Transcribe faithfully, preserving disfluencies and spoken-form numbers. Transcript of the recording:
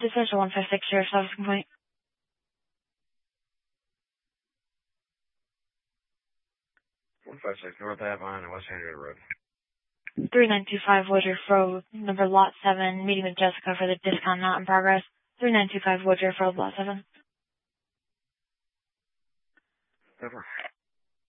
Essential one five six, your service complaint. one five six North Avon and West Henrietta Road. three nine two five Woodruff Road, number lot seven, meeting with Jessica for the discount not in progress. three nine two five Woodruff Road, lot seven. Never.